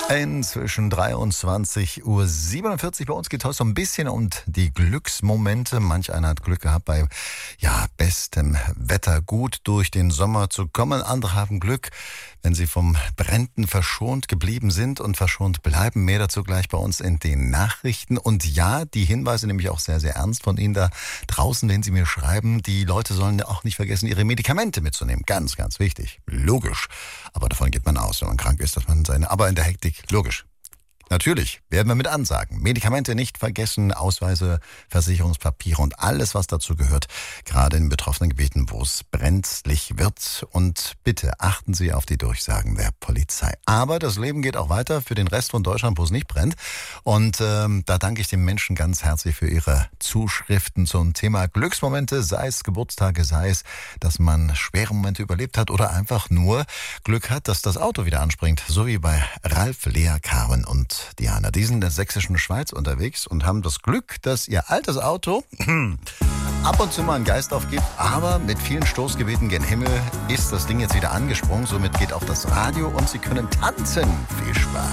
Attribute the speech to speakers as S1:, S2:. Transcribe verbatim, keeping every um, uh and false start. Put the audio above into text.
S1: Inzwischen dreiundzwanzig Uhr siebenundvierzig. Bei uns geht es heute so ein bisschen um die Glücksmomente. Manch einer hat Glück gehabt, bei ja, bestem Wetter gut durch den Sommer zu kommen. Andere haben Glück, wenn sie vom Bränden verschont geblieben sind und verschont bleiben. Mehr dazu gleich bei uns in den Nachrichten. Und ja, die Hinweise nehme ich auch sehr, sehr ernst von Ihnen da draußen, wenn Sie mir schreiben. Die Leute sollen auch nicht vergessen, ihre Medikamente mitzunehmen. Ganz, ganz wichtig. Logisch. Aber davon geht man aus, wenn man krank ist, dass man seine... Aber in der Hektik logisch. Natürlich, werden wir mit ansagen. Medikamente nicht vergessen, Ausweise, Versicherungspapiere und alles, was dazu gehört. Gerade in betroffenen Gebieten, wo es brenzlig wird. Und bitte achten Sie auf die Durchsagen der Polizei. Aber das Leben geht auch weiter für den Rest von Deutschland, wo es nicht brennt. Und ähm, da danke ich den Menschen ganz herzlich für ihre Zuschriften zum Thema Glücksmomente. Sei es Geburtstage, sei es, dass man schwere Momente überlebt hat oder einfach nur Glück hat, dass das Auto wieder anspringt. So wie bei Ralf, Lea, Karen und Diana. Die sind in der sächsischen Schweiz unterwegs und haben das Glück, dass ihr altes Auto ab und zu mal einen Geist aufgibt, aber mit vielen Stoßgebeten gen Himmel ist das Ding jetzt wieder angesprungen. Somit geht auch das Radio und sie können tanzen. Viel Spaß.